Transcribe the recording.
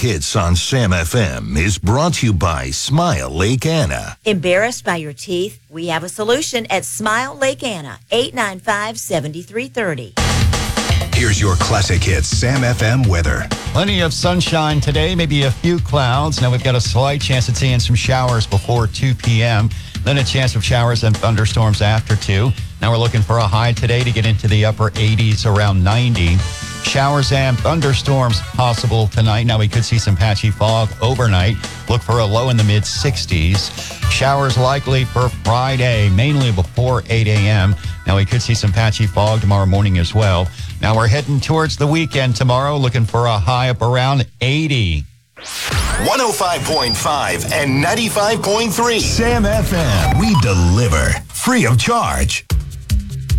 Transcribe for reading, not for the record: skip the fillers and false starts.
Hits on Sam FM is brought to you by Smile Lake Anna. Embarrassed by your teeth? We have a solution at Smile Lake Anna, 895-7330. Here's your Classic Hits Sam FM weather. Plenty of sunshine today, maybe a few clouds. Now we've got a slight chance of seeing some showers before 2 p.m., then a chance of showers and thunderstorms after 2. Now we're looking for a high today to get into the upper 80s, around 90. Showers and thunderstorms possible tonight. Now we could see some patchy fog overnight. Look for a low in the mid-60s. Showers likely for Friday, mainly before 8 a.m. Now we could see some patchy fog tomorrow morning as well. Now we're heading towards the weekend tomorrow, looking for a high up around 80. 105.5 and 95.3. Sam FM. We deliver free of charge.